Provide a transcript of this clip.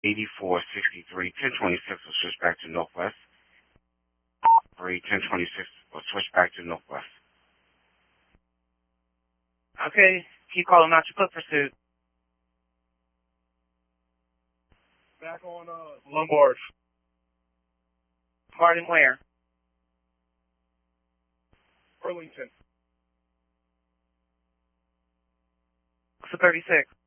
8463, 1026 will switch back to Northwest. 1026 will switch back to Northwest. Okay, keep calling out your foot pursuit. Back on Lombard. Starting where? Burlington. What's the 36?